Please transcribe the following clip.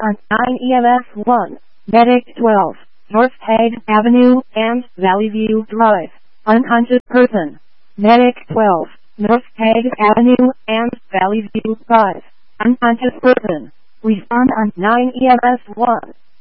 on 9 EMS 1, Medic 12, North Hague Avenue and Valley View Drive. Unconscious person. Medic 12, North Hague Avenue and Valley View Drive. Unconscious person. Respond on 9 EMS 1.